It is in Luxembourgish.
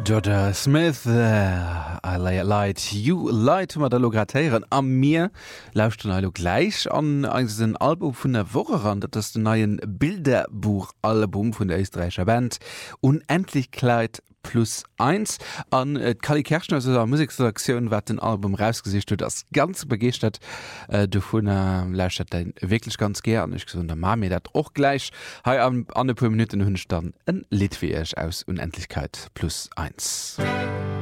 Jordan Smith, I lay it light. You light mat der Logratéieren am mir lauscht du gleich an ein Album vun der Woche ran, dat das den neuen Bilderbuchalbum vun der österreichischer Band Unendlich Kleid +1 an Kali Kerschner der Musikselektion wat den Album rausgesicht huet das ganz begeert du vun lauscht wirklich ganz gern ich gesund der Mami dat och gleich ha an pu Minuten hunn dann en Lied wie aus Unendlichkeit +1.